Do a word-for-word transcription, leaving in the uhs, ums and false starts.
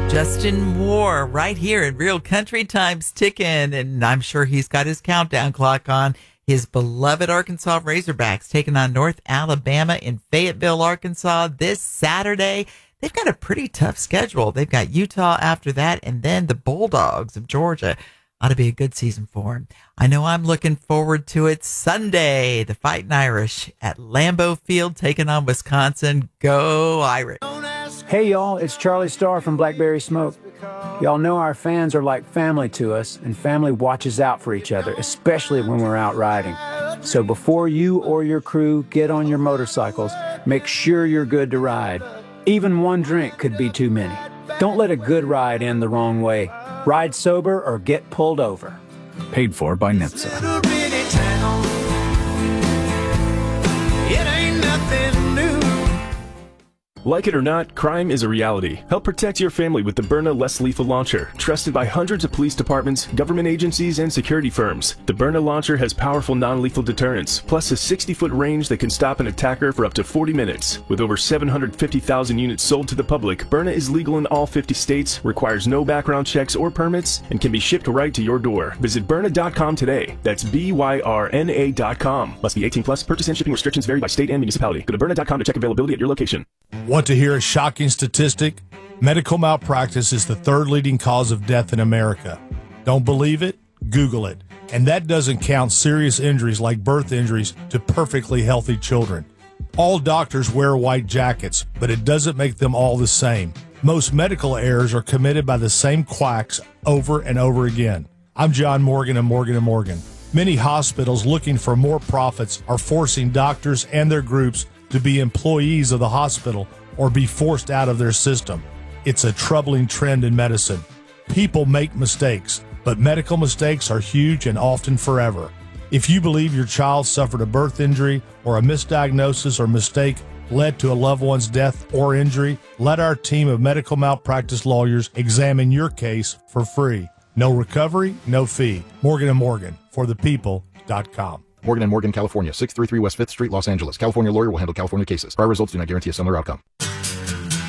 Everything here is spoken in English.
Justin Moore right here in Real Country Time's ticking, and I'm sure he's got his countdown clock on. His beloved Arkansas Razorbacks taking on North Alabama in Fayetteville, Arkansas this Saturday. They've got a pretty tough schedule. They've got Utah after that, and then the Bulldogs of Georgia. Ought to be a good season for him. I know I'm looking forward to it. Sunday, the Fighting Irish at Lambeau Field taking on Wisconsin. Go Irish. Hey y'all, it's Charlie Starr from Blackberry Smoke. Y'all know our fans are like family to us, and family watches out for each other, especially when we're out riding. So before you or your crew get on your motorcycles, make sure you're good to ride. Even one drink could be too many. Don't let a good ride end the wrong way. Ride sober or get pulled over. Paid for by N H T S A. Like it or not, crime is a reality. Help protect your family with the Byrna Less Lethal Launcher. Trusted by hundreds of police departments, government agencies, and security firms. The Byrna Launcher has powerful non-lethal deterrence, plus a sixty-foot range that can stop an attacker for up to forty minutes. With over seven hundred fifty thousand units sold to the public, Byrna is legal in all fifty states, requires no background checks or permits, and can be shipped right to your door. Visit Byrna dot com today. That's B Y R N A dot com. Must be eighteen plus. Purchase and shipping restrictions vary by state and municipality. Go to Byrna dot com to check availability at your location. Want to hear a shocking statistic? Medical malpractice is the third leading cause of death in America. Don't believe it? Google it. And that doesn't count serious injuries like birth injuries to perfectly healthy children. All doctors wear white jackets, but it doesn't make them all the same. Most medical errors are committed by the same quacks over and over again. I'm John Morgan of Morgan and Morgan. Many hospitals looking for more profits are forcing doctors and their groups to be employees of the hospital or be forced out of their system. It's a troubling trend in medicine. People make mistakes, but medical mistakes are huge and often forever. If you believe your child suffered a birth injury or a misdiagnosis or mistake led to a loved one's death or injury, let our team of medical malpractice lawyers examine your case for free. No recovery, no fee. Morgan and Morgan, for the people dot com. Morgan and Morgan, California, six thirty-three West fifth Street, Los Angeles. California lawyer will handle California cases. Prior results do not guarantee a similar outcome.